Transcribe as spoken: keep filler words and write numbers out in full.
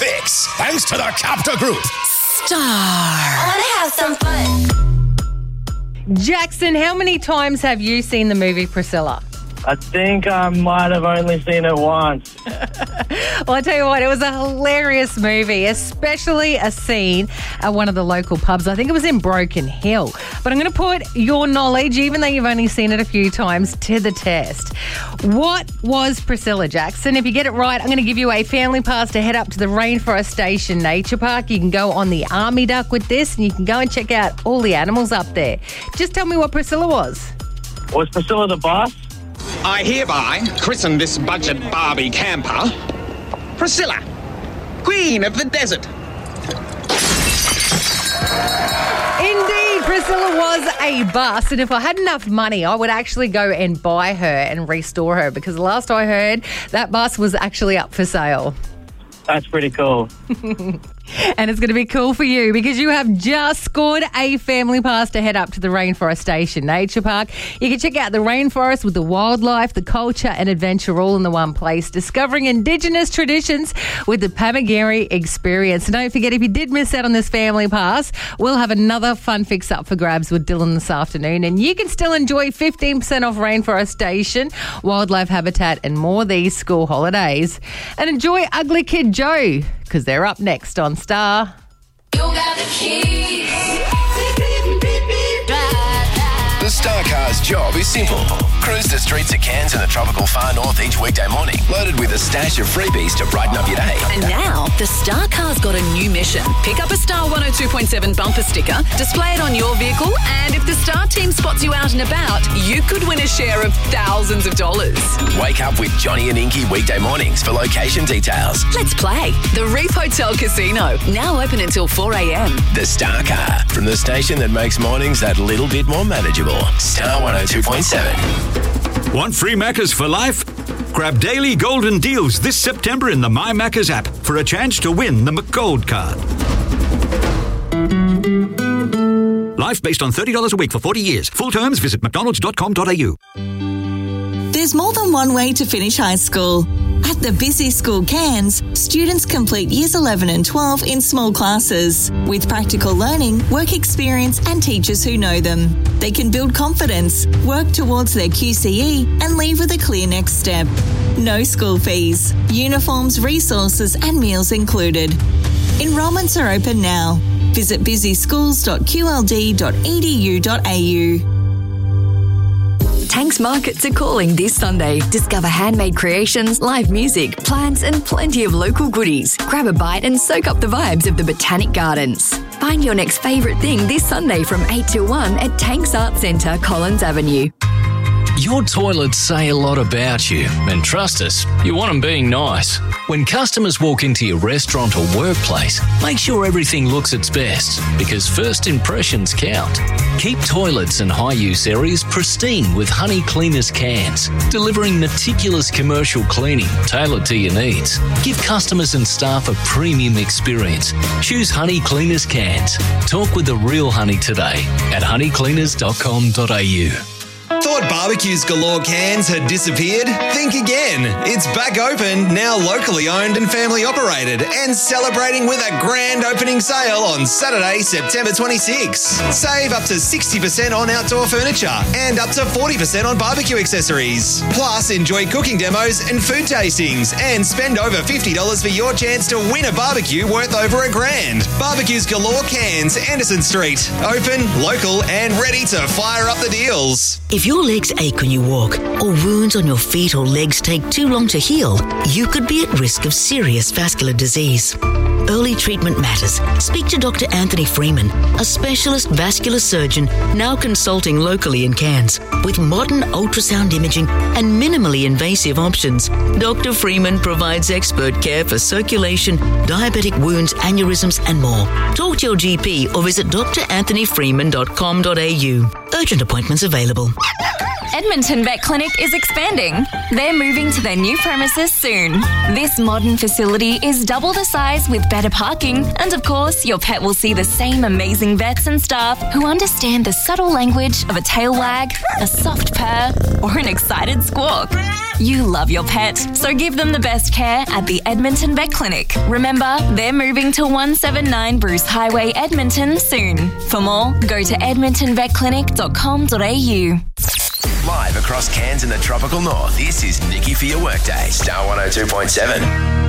fix, thanks to the Capta Group. Star. I want to have some fun. Jackson, how many times have you seen the movie Priscilla? I think I might have only seen it once. Well, I tell you what, it was a hilarious movie, especially a scene at one of the local pubs. I think it was in Broken Hill. But I'm going to put your knowledge, even though you've only seen it a few times, to the test. What was Priscilla, Jackson? If you get it right, I'm going to give you a family pass to head up to the Rainforest Station Nature Park. You can go on the Army Duck with this, and you can go and check out all the animals up there. Just tell me what Priscilla was. Was Priscilla the boss? I hereby christen this budget Barbie camper Priscilla, Queen of the Desert. Indeed, Priscilla was a bus, and if I had enough money, I would actually go and buy her and restore her, because the last I heard, that bus was actually up for sale. That's pretty cool. And it's going to be cool for you, because you have just scored a family pass to head up to the Rainforest Station Nature Park. You can check out the rainforest with the wildlife, the culture and adventure all in the one place, discovering Indigenous traditions with the Pamagiri experience. And don't forget, if you did miss out on this family pass, we'll have another fun fix up for grabs with Dylan this afternoon, and you can still enjoy fifteen percent off Rainforest Station, wildlife habitat and more these school holidays. And enjoy Ugly Kid Joe, because they're up next on Star. You got the keys. The Star Car's job is simple. Cruise the streets of Cairns and the tropical far north each weekday morning, loaded with a stash of freebies to brighten up your day. And now, the Star Car's got a new mission. Pick up a Star one oh two point seven bumper sticker, display it on your vehicle, and if the Star team spots you out and about, you could win a share of thousands of dollars. Wake up with Johnny and Inky weekday mornings for location details. Let's play. The Reef Hotel Casino, now open until four a.m. The Star Car, from the station that makes mornings that little bit more manageable. Star one oh two point seven. Want free Maccas for life? Grab daily golden deals this September in the My Maccas app for a chance to win the McGold card. Life based on thirty dollars a week for forty years. Full terms, visit mcdonalds dot com dot a u. There's more than one way to finish high school. At the Busy School Cairns, students complete years eleven and twelve in small classes with practical learning, work experience and teachers who know them. They can build confidence, work towards their Q C E and leave with a clear next step. No school fees, uniforms, resources and meals included. Enrolments are open now. Visit busy schools dot q l d dot e d u dot a u. Tanks Markets are calling this Sunday. Discover handmade creations, live music, plants and plenty of local goodies. Grab a bite and soak up the vibes of the Botanic Gardens. Find your next favourite thing this Sunday from eight till one at Tanks Arts Centre, Collins Avenue. Your toilets say a lot about you, and trust us, you want them being nice. When customers walk into your restaurant or workplace, make sure everything looks its best, because first impressions count. Keep toilets and high-use areas pristine with Honey Cleaners cans, delivering meticulous commercial cleaning tailored to your needs. Give customers and staff a premium experience. Choose Honey Cleaners cans. Talk with the real honey today at honey cleaners dot com dot a u. Thought Barbecues Galore cans had disappeared? Think again. It's back open, now locally owned and family operated, and celebrating with a grand opening sale on Saturday, September twenty-sixth. Save up to sixty percent on outdoor furniture and up to forty percent on barbecue accessories. Plus, enjoy cooking demos and food tastings, and spend over fifty dollars for your chance to win a barbecue worth over a grand. Barbecues Galore cans, Anderson Street. Open, local, and ready to fire up the deals. If your legs ache when you walk, or wounds on your feet or legs take too long to heal, you could be at risk of serious vascular disease. Early treatment matters. Speak to Doctor Anthony Freeman, a specialist vascular surgeon now consulting locally in Cairns. With modern ultrasound imaging and minimally invasive options, Doctor Freeman provides expert care for circulation, diabetic wounds, aneurysms and more. Talk to your G P or visit d r anthony freeman dot com dot a u. Urgent appointments available. Edmonton Vet Clinic is expanding. They're moving to their new premises soon. This modern facility is double the size with better parking, and of course, your pet will see the same amazing vets and staff who understand the subtle language of a tail wag, a soft purr, or an excited squawk. You love your pet, so give them the best care at the Edmonton Vet Clinic. Remember, they're moving to one seventy-nine Bruce Highway, Edmonton soon. For more, go to edmonton vet clinic dot com dot a u. Live across Cairns and the tropical north, this is Nikki for your workday. Star one oh two point seven.